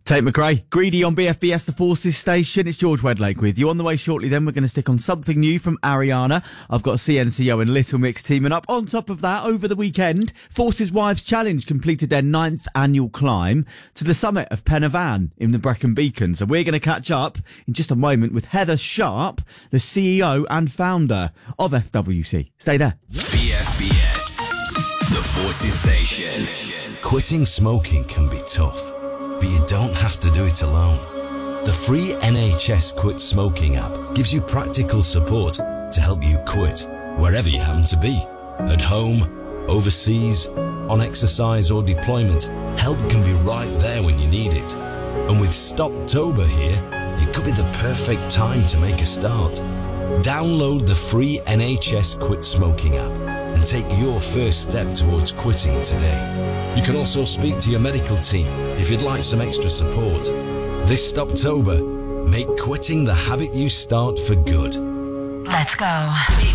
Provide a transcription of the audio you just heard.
Tate McRae, Greedy on BFBS, the Forces station. It's George Wedlake with you. On the way shortly then, we're going to stick on something new from Ariana. I've got CNCO and Little Mix teaming up. On top of that, over the weekend, Forces Wives Challenge completed their 9th annual climb to the summit of Pen y Fan in the Brecon Beacon. So we're going to catch up in just a moment with Heather Sharp, the CEO and founder of FWC. Stay there. BFBS, the Forces station. Quitting smoking can be tough, but you don't have to do it alone. The free NHS Quit Smoking app gives you practical support to help you quit wherever you happen to be. At home, overseas, on exercise or deployment, help can be right there when you need it. And with Stoptober here, it could be the perfect time to make a start. Download the free NHS Quit Smoking app and take your first step towards quitting today. You can also speak to your medical team if you'd like some extra support. This Stoptober, make quitting the habit you start for good. Let's go.